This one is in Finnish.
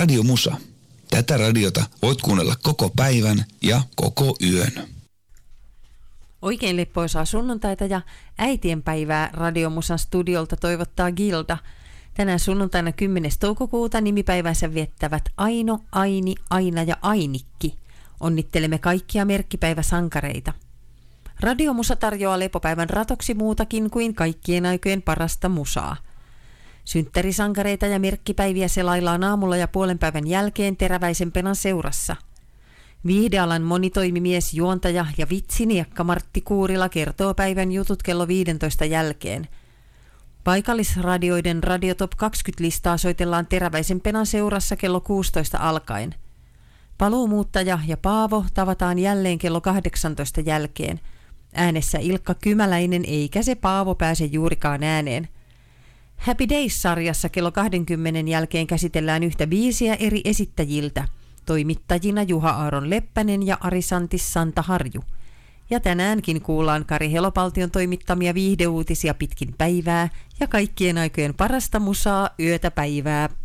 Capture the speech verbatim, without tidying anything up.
Radio Musa. Tätä radiota voit kuunnella koko päivän ja koko yön. Oikein leppoisaa sunnuntaita ja äitienpäivää Radio Musan studiolta toivottaa Gilda. Tänään sunnuntaina kymmenes toukokuuta nimipäivänsä viettävät Aino, Aini, Aina ja Ainikki. Onnittelemme kaikkia merkkipäiväsankareita. Radio Musa tarjoaa lepopäivän ratoksi muutakin kuin kaikkien aikojen parasta musaa. Synttärisankareita ja merkkipäiviä selaillaan aamulla ja puolen päivän jälkeen Teräväisen Penan seurassa. Viihdealan monitoimimies, juontaja ja vitsiniekka Martti Kuurila kertoo päivän jutut kello viidentoista jälkeen. Paikallisradioiden Radio Top kaksikymmentä-listaa soitellaan Teräväisen Penan seurassa kello kuusitoista alkaen. Paluumuuttaja ja Paavo tavataan jälleen kello kahdeksantoista jälkeen. Äänessä Ilkka Kymäläinen, eikä se Paavo pääse juurikaan ääneen. Happy Days-sarjassa kello kaksikymmentä jälkeen käsitellään yhtä biisiä eri esittäjiltä. Toimittajina Juha Aaron Leppänen ja Arisantis Santa Harju. Ja tänäänkin kuullaan Kari Helopaltion toimittamia viihdeuutisia pitkin päivää ja kaikkien aikojen parasta musaa yötä päivää.